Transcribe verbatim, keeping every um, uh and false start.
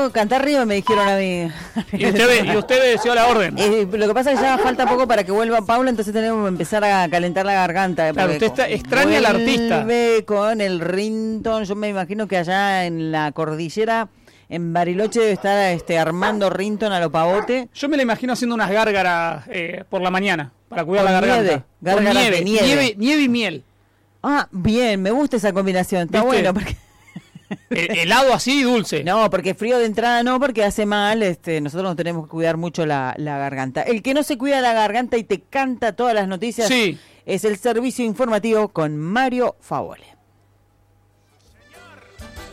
no, cantar arriba me dijeron a mí. Y usted, y usted obedeció la orden. Eh, lo que pasa es que ya falta poco para que vuelva Paula, entonces tenemos que empezar a calentar la garganta. Claro, usted está, extraña al artista. Vuelve con el rington, yo me imagino que allá en la cordillera, en Bariloche, debe estar este, armando rington a lo pavote. Yo me lo imagino haciendo unas gárgaras eh, por la mañana, para cuidar Con la garganta. nieve, gárgaras Con nieve, de nieve. nieve, nieve y miel. Ah, bien, me gusta esa combinación, está ¿Viste? bueno porque... Eh, helado así dulce. No, porque frío de entrada no, porque hace mal, este, nosotros nos tenemos que cuidar mucho la, la garganta. El que no se cuida la garganta y te canta todas las noticias Sí. es el servicio informativo con Mario Favole.